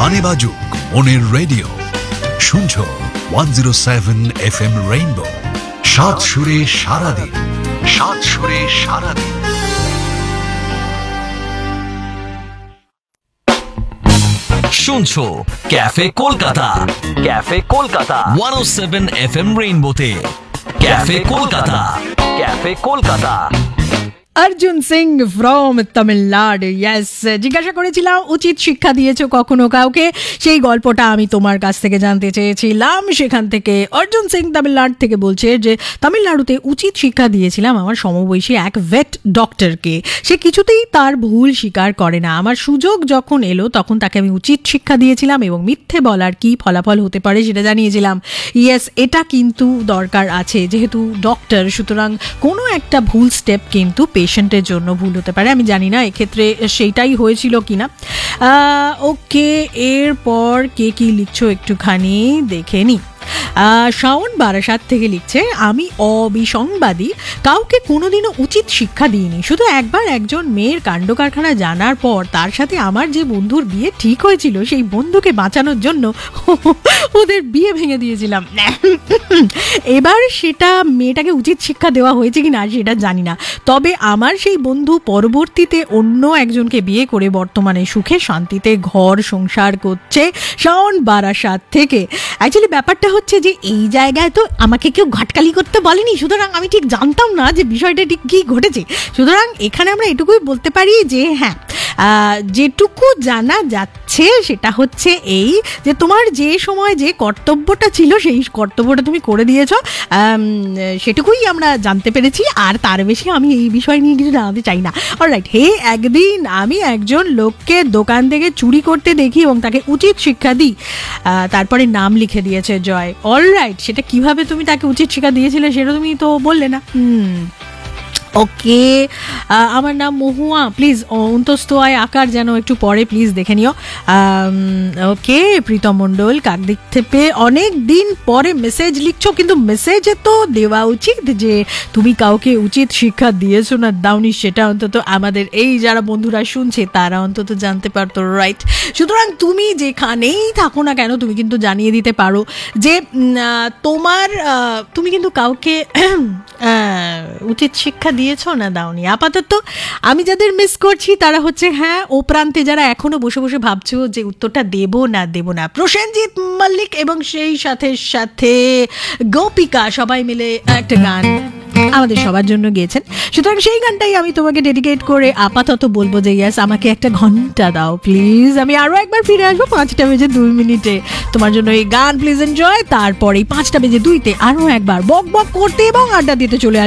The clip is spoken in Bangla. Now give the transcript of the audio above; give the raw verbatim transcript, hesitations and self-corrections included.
গানে বাজুক মনের রেডিও, শুনছো one zero seven F M rainbow, সাত সুরে সারাদিন, সাত সুরে সারাদিন। শুনছো cafe Kolkata, cafe Kolkata one O seven F M রেইনবোতে। Cafe Kolkata, cafe Kolkata. Arjun Singh from Tamil Nadu. Yes, জিজ্ঞাসা করেছিলাম উচিত শিক্ষা দিয়েছো কখনো কাউকে, সেই গল্পটা আমি তোমার কাছ থেকে জানতে চেয়েছিলাম। সেখান থেকে অর্জুন সিং তামিলনাড়ু থেকে বলছে যে তামিলনাড়ুতে উচিত শিক্ষা দিয়েছিলাম আমার সমবয়সী এক ভেট ডক্টরকে। সে কিছুতেই তার ভুল স্বীকার করে না। আমার সুযোগ যখন এলো তখন তাকে আমি উচিত শিক্ষা দিয়েছিলাম এবং মিথ্যে বলার কি ফলাফল হতে পারে সেটা জানিয়েছিলাম। ইয়েস, এটা কিন্তু দরকার আছে, যেহেতু ডক্টর, সুতরাং কোনো একটা ভুল স্টেপ কিন্তু পেশেন্টের জন্য ভুল হতে পারে। আমি জানি না এক্ষেত্রে সেইটাই হয়েছিল কিনা। ওকে, এরপর কে কি লিখছো একটুখানি দেখে নি। শাওন বারাসাত থেকে লিখছে, আমি অবিসংবাদী, কাউকে কোনোদিনও উচিত শিক্ষা দিইনি। শুধু একবার একজন মেয়ের কাণ্ড কারখানা জানার পর তার সাথে আমার যে বন্ধুর বিয়ে ঠিক হয়েছিল সেই বন্ধুকে বাঁচানোর জন্য ওদের বিয়ে ভেঙে দিয়েছিলাম। এবার সেটা মেয়েটাকে উচিত শিক্ষা দেওয়া হয়েছে কিনা সেটা জানি না, তবে আমার সেই বন্ধু পরবর্তীতে অন্য একজনকে বিয়ে করে বর্তমানে সুখে শান্তিতে ঘর সংসার করছে। শাওন বারাসাত থেকে। অ্যাকচুয়ালি ব্যাপারটা হচ্ছে যে এই জায়গায় তো আমাকে কেউ ঘাটকালি করতে বলেনি, সুতরাং আমি ঠিক জানতাম না যে বিষয়টা ঠিক কী ঘটেছে। সুতরাং এখানে আমরা এটুকুই বলতে পারি যে হ্যাঁ, যেটুকু জানা যাচ্ছে সেটা হচ্ছে এই যে তোমার যে সময় যে কর্তব্যটা ছিল সেই কর্তব্যটা তুমি করে দিয়েছ, সেটুকুই আমরা জানতে পেরেছি। আর তার বেশি আমি এই বিষয় নিয়ে কিছু জানাতে চাই না। অলরাইট, হে, একদিন আমি একজন লোককে দোকান থেকে চুরি করতে দেখি এবং তাকে উচিত শিক্ষা দিই। তারপরে নাম লিখে দিয়েছে জয়। অলরাইট, সেটা কিভাবে তুমি তাকে উচিত শিক্ষা দিয়েছিলে সেটা তুমি তো বললে না। হুম ওকে, আমার নাম মহুয়া, প্লিজ অন্তস্থ আয় আকার যেন একটু পরে প্লিজ দেখে নিও। ওকে, প্রীতম মণ্ডল কাকদিক থেকে অনেক দিন পরে মেসেজ লিখছো, কিন্তু মেসেজে তো দেওয়া উচিত যে তুমি কাউকে উচিত শিক্ষা দিয়েছো না দাওনি, সেটা অন্তত আমাদের এই যারা বন্ধুরা শুনছে তারা অন্তত জানতে পারতো, রাইট? সুতরাং তুমি যেখানেই থাকো না কেন তুমি কিন্তু জানিয়ে দিতে পারো যে তোমার তুমি কিন্তু কাউকে উচিত শিক্ষা দিয়েছো না দাওনি। আপাতত আমি যাদের মিস করছি তারা হচ্ছে, হ্যাঁ, ও প্রান্তে যারা এখনো বসে বসে ভাবছো যে উত্তরটা দেবো না দেবো না, প্রসেনজিৎ মল্লিক এবং সেই সাথে সাথে গোপিকা সবাই মিলে একটা গান আমাদের সবার জন্য গেয়েছেন। সুতরাং সেই গানটাই আমি তোমাকে ডেডিকেট করে আপাতত বলবো যে ইয়াস, আমাকে একটা ঘন্টা দাও প্লিজ, আমি আরো একবার ফিরে আসবো পাঁচটা বেজে দুই মিনিটে তোমার জন্য এই গান, প্লিজ এনজয়। তারপরে পাঁচটা বেজে দুইতে আরো একবার বক বক করতে এবং আড্ডা দিতে চলে